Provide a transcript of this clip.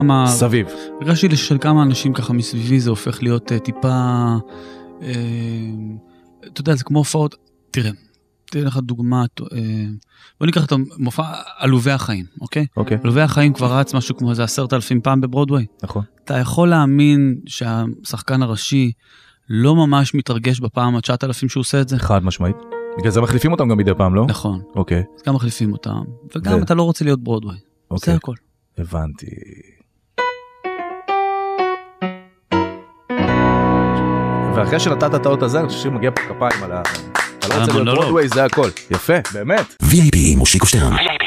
סביב. הרגשתי של כמה אנשים ככה מסביבי, זה הופך להיות טיפה, אתה יודע, זה כמו הופעות, תראה לך דוגמה, בוא ניקח את המופע עלובי החיים, אוקיי? אוקיי. עלובי החיים כבר רץ משהו כמו איזה 10,000 פעם בברודווי. נכון. אתה יכול להאמין שהשחקן הראשי לא ממש מתרגש בפעם ה-9,000 שהוא עושה את זה? חד משמעית. בגלל זה מחליפים אותם גם מדי פעם, לא? נכון. אוקיי. אז גם מחליפים אותם, וגם אתה לא רוצה להיות ברודווי. זה הכל. הבנתי. ואחרי שנתת את האות הזה, אני חושב שמגיע פה כפיים על ה... אתה לא רוצה להיות ברודווי, זה הכל. יפה, באמת. VIP מושיקו שטרן.